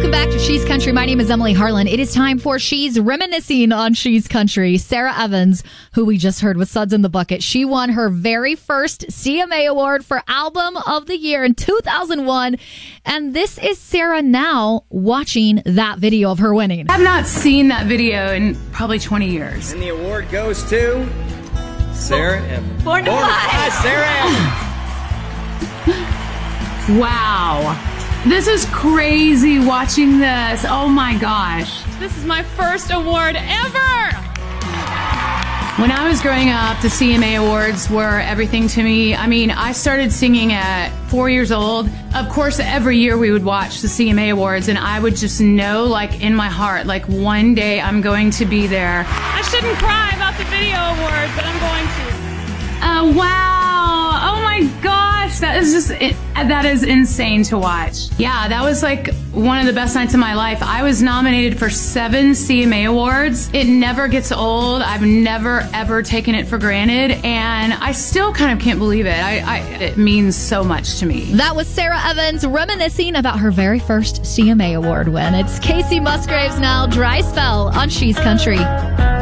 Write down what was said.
Welcome back to She's Country. My name is Emily Harlan. It is time for She's Reminiscing on She's Country. Sarah Evans, who we just heard with Suds in the Bucket, she won her very first CMA Award for Album of the Year in 2001. And this is Sarah now watching that video of her winning. I've not seen that video in probably 20 years. And the award goes to Sarah Evans. Born to Fly. Sarah Evans. Wow. This is crazy watching this. Oh my gosh. This is my first award ever! When I was growing up, the CMA Awards were everything to me. I mean, I started singing at 4 years old. Of course, every year we would watch the CMA Awards, and I would just know, like, in my heart, like, one day I'm going to be there. I shouldn't cry about the video award, but I'm going to. Wow. Oh my gosh. That is just, that is insane to watch. Yeah, that was like one of the best nights of my life. I was nominated for 7 CMA Awards. It never gets old. I've never, ever taken it for granted. And I still kind of can't believe it. It means so much to me. That was Sarah Evans reminiscing about her very first CMA Award win. It's Casey Musgraves now, Dry Spell on She's Country.